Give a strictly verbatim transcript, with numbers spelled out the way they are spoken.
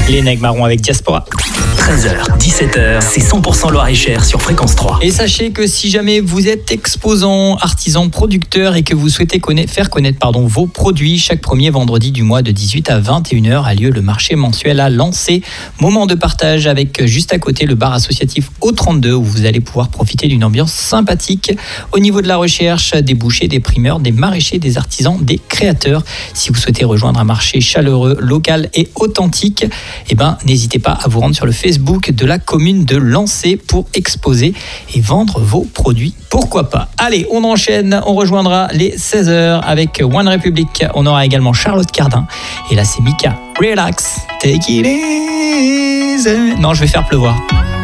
Les Nègres Marrons avec Diaspora. treize heures, dix-sept heures, c'est cent pour cent Loire-et-Cher sur Fréquence trois. Et sachez que si jamais vous êtes exposant, artisan, producteur et que vous souhaitez connaître, faire connaître pardon, vos produits, chaque premier vendredi du mois de dix-huit à vingt et une heures a lieu le marché mensuel à Lancé. Moment de partage avec juste à côté le bar associatif O trente-deux où vous allez pouvoir profiter d'une ambiance sympathique. Au niveau de la recherche, des bouchers, des primeurs, des maraîchers, des artisans, des créateurs. Si vous souhaitez rejoindre un marché chaleureux, local et authentique, eh ben, n'hésitez pas à vous rendre sur le Facebook de la commune de Lancé pour exposer et vendre vos produits. Pourquoi pas? Allez, on enchaîne, on rejoindra les seize heures avec One Republic. On aura également Charlotte Cardin. Et là, c'est Mika. Relax, take it easy. Non, je vais faire pleuvoir.